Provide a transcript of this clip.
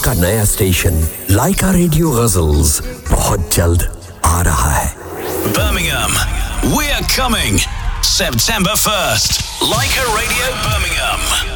आपका नया स्टेशन लाइका रेडियो गजल्स बहुत जल्द आ रहा है। Birmingham, we are coming September 1st. Laika Radio Birmingham.